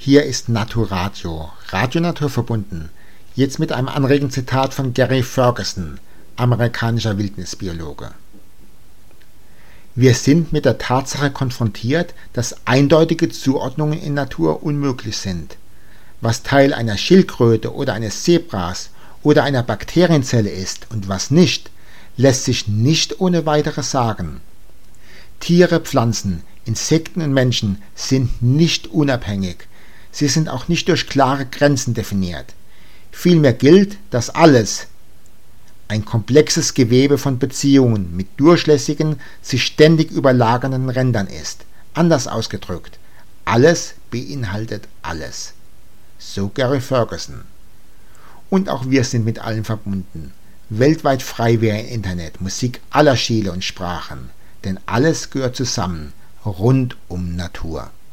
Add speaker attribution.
Speaker 1: Hier ist Naturadio, Radio Natur verbunden. Jetzt mit einem anregenden Zitat von Gary Ferguson, amerikanischer Wildnisbiologe. Wir sind mit der Tatsache konfrontiert, dass eindeutige Zuordnungen in Natur unmöglich sind. Was Teil einer Schildkröte oder eines Zebras oder einer Bakterienzelle ist und was nicht, lässt sich nicht ohne weiteres sagen. Tiere, Pflanzen, Insekten und Menschen sind nicht unabhängig. Sie sind auch nicht durch klare Grenzen definiert. Vielmehr gilt, dass alles ein komplexes Gewebe von Beziehungen mit durchlässigen, sich ständig überlagernden Rändern ist. Anders ausgedrückt, alles beinhaltet alles. So Gary Ferguson. Und auch wir sind mit allem verbunden. Weltweit frei wie ein Internet, Musik aller Stile und Sprachen. Denn alles gehört zusammen, rund um Natur.